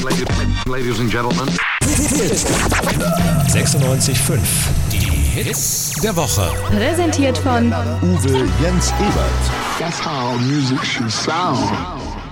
Ladies and gentlemen. 96.5. Die Hits der Woche. Präsentiert von Uwe Jens Ebert. That's how music should sound.